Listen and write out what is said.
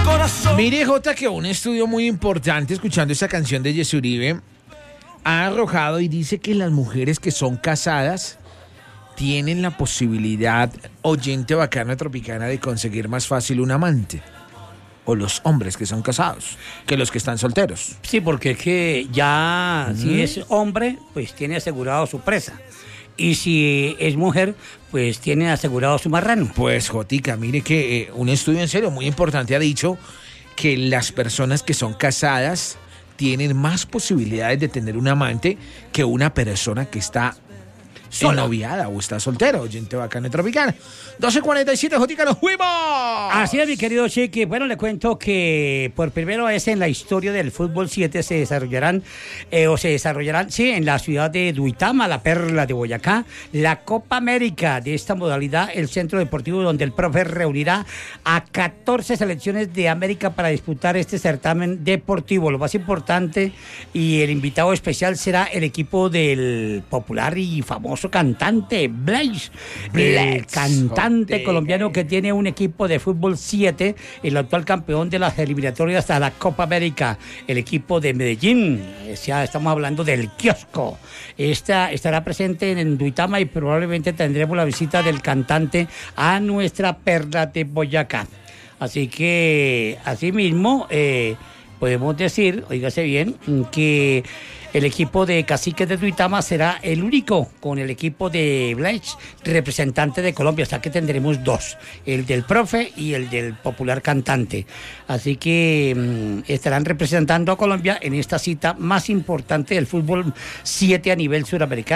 Mire, Jota, que un estudio muy importante, escuchando esa canción de Jesse Uribe, ha arrojado y dice que las mujeres que son casadas tienen la posibilidad, oyente bacana tropicana, de conseguir más fácil un amante. O los hombres que son casados, que los que están solteros. Sí, porque es que ya si es hombre, pues tiene asegurado su presa. Y si es mujer, pues tiene asegurado su marrano. Pues, Jotica, mire que un estudio en serio muy importante ha dicho que las personas que son casadas tienen más posibilidades de tener un amante que una persona que está noviada o está soltera, oyente bacana y tropicana. 12:47, Jotica, nos fuimos. Así es, mi querido Chiqui. Bueno, le cuento que por primera vez en la historia del fútbol 7 se desarrollarán, sí, en la ciudad de Duitama, la perla de Boyacá, la Copa América de esta modalidad, el centro deportivo donde el profe reunirá a 14 selecciones de América para disputar este certamen deportivo. Lo más importante y el invitado especial será el equipo del popular y famoso cantante Blaze, el cantante colombiano que tiene un equipo de fútbol 7, el actual campeón de las eliminatorias a la Copa América, el equipo de Medellín. Ya estamos hablando del kiosco. Estará presente en Duitama y probablemente tendremos la visita del cantante a nuestra perla de Boyacá. Así que, asimismo, podemos decir, oígase bien, que el equipo de Caciques de Duitama será el único con el equipo de Blaze representante de Colombia, hasta que tendremos dos, el del profe y el del popular cantante. Así que estarán representando a Colombia en esta cita más importante del fútbol 7 a nivel suramericano.